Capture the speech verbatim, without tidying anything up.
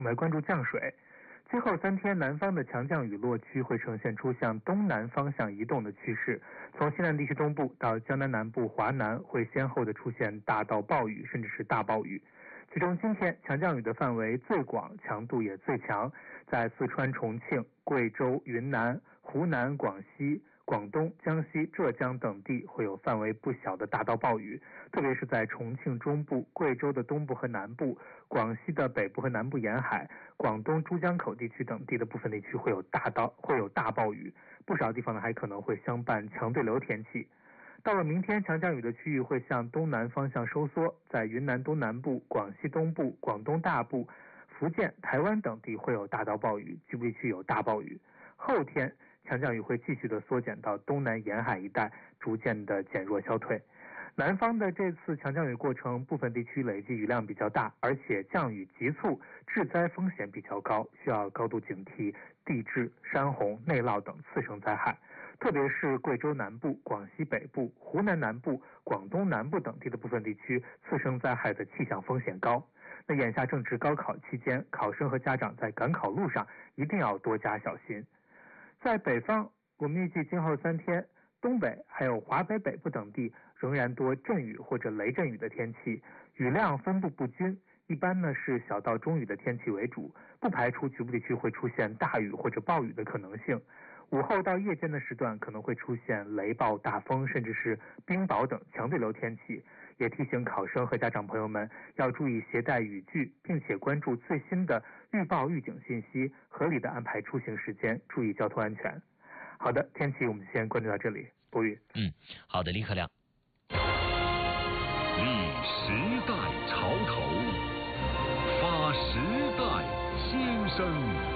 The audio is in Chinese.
我们来关注降水。今后三天，南方的强降雨落区会呈现出向东南方向移动的趋势，从西南地区东部到江南南部、华南会先后的出现大到暴雨，甚至是大暴雨。其中今天强降雨的范围最广，强度也最强，在四川、重庆、贵州、云南、湖南、广西、广东、江西、浙江等地会有范围不小的大到暴雨，特别是在重庆中部、贵州的东部和南部、广西的北部和南部沿海、广东珠江口地区等地的部分地区会有大到会有大暴雨，不少地方呢还可能会相伴强对流天气。到了明天，强降雨的区域会向东南方向收缩，在云南东南部、广西东部、广东大部、福建、台湾等地会有大到暴雨，局部地区有大暴雨。后天强降雨会继续的缩减到东南沿海一带，逐渐的减弱消退。南方的这次强降雨过程，部分地区累计雨量比较大，而且降雨急促，致灾风险比较高，需要高度警惕地质、山洪、内涝等次生灾害。特别是贵州南部、广西北部、湖南南部、广东南部等地的部分地区，次生灾害的气象风险高。那眼下正值高考期间，考生和家长在赶考路上一定要多加小心。在北方，我们预计今后三天，东北还有华北北部等地仍然多阵雨或者雷阵雨的天气，雨量分布不均，一般呢是小到中雨的天气为主，不排除局部地区会出现大雨或者暴雨的可能性。午后到夜间的时段可能会出现雷暴、大风，甚至是冰雹等强对流天气，也提醒考生和家长朋友们要注意携带雨具，并且关注最新的预报预警信息，合理的安排出行时间，注意交通安全。好的，天气我们先关注到这里。博宇， 嗯，好的，李可亮。 立时代潮头，发时代先声。